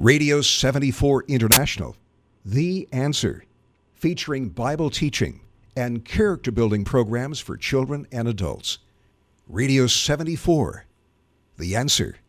Radio 74 International, The Answer, featuring Bible teaching and character building programs for children and adults. Radio 74, The Answer.